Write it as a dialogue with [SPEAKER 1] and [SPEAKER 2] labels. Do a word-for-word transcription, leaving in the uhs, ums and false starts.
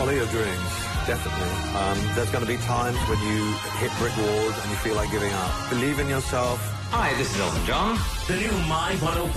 [SPEAKER 1] follow your dreams, definitely. Um, there's going to be times when you hit brick walls and you feel like giving up. Believe in yourself.
[SPEAKER 2] Hi, this is Elton John.
[SPEAKER 3] The new My one oh four